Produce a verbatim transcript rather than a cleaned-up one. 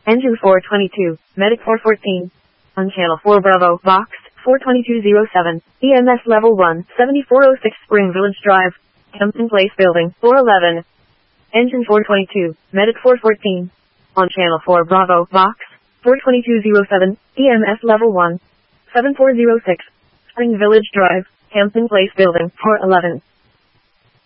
Engine four twenty-two, Medic four fourteen. On channel four Bravo, box, four twenty-two oh seven, E M S level one, seventy-four oh six Spring Village Drive, Hampton Place Building, four eleven. Engine four twenty-two, Medic four fourteen. On channel four Bravo, box, four twenty-two oh seven, E M S level one, seventy-four oh six, Spring Village Drive, Hampton Place Building, four eleven.